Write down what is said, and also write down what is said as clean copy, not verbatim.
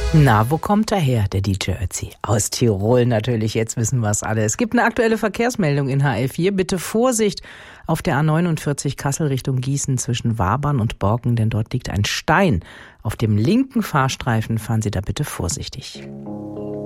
Na, wo kommt er her, der DJ Ötzi? Aus Tirol natürlich, jetzt wissen wir es alle. Es gibt eine aktuelle Verkehrsmeldung in HR4. Bitte Vorsicht auf der A49 Kassel Richtung Gießen zwischen Wabern und Borken, denn dort liegt ein Stein. Auf dem linken Fahrstreifen fahren Sie da bitte vorsichtig.